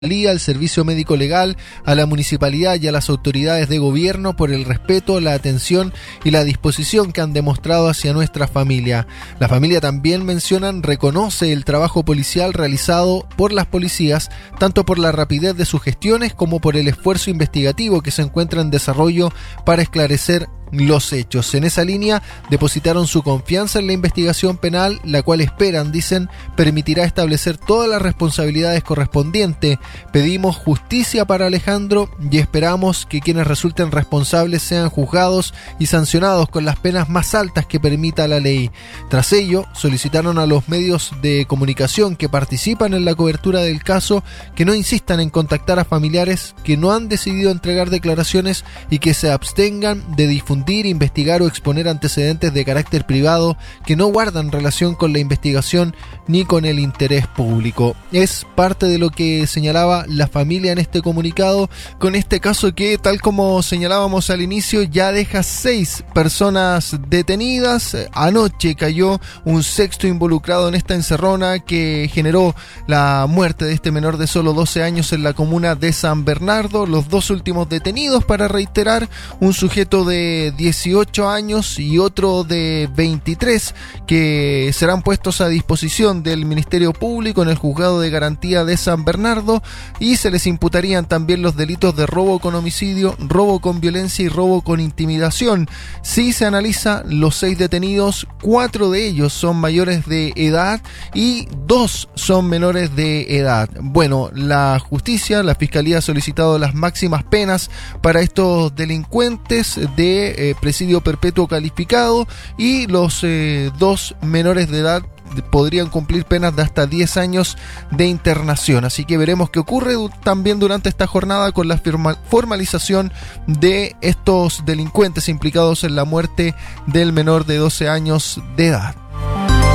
al Servicio Médico Legal, a la Municipalidad y a las autoridades de gobierno por el respeto, la atención y la disposición que han demostrado hacia nuestra familia. La familia también, mencionan, reconoce el trabajo policial realizado por las policías, tanto por la rapidez de sus gestiones como por el esfuerzo investigativo que se encuentra en desarrollo para esclarecer los hechos. En esa línea depositaron su confianza en la investigación penal, la cual esperan, dicen, permitirá establecer todas las responsabilidades correspondientes. Pedimos justicia para Alejandro y esperamos que quienes resulten responsables sean juzgados y sancionados con las penas más altas que permita la ley. Tras ello, solicitaron a los medios de comunicación que participan en la cobertura del caso que no insistan en contactar a familiares que no han decidido entregar declaraciones y que se abstengan de difundir, investigar o exponer antecedentes de carácter privado que no guardan relación con la investigación ni con el interés público. Es parte de lo que señalaba la familia en este comunicado, con este caso que, tal como señalábamos al inicio, ya deja 6 personas detenidas. Anoche cayó un sexto involucrado en esta encerrona que generó la muerte de este menor de solo 12 años en la comuna de San Bernardo. Los dos últimos detenidos, para reiterar, un sujeto de 18 años y otro de 23, que serán puestos a disposición del Ministerio Público en el Juzgado de Garantía de San Bernardo, y se les imputarían también los delitos de robo con homicidio, robo con violencia y robo con intimidación. Si se analiza los 6 detenidos, 4 de ellos son mayores de edad y 2 son menores de edad. Bueno, la justicia, la fiscalía ha solicitado las máximas penas para estos delincuentes de presidio perpetuo calificado, y los 2 menores de edad podrían cumplir penas de hasta 10 años de internación. Así que veremos qué ocurre también durante esta jornada con la formalización de estos delincuentes implicados en la muerte del menor de 12 años de edad.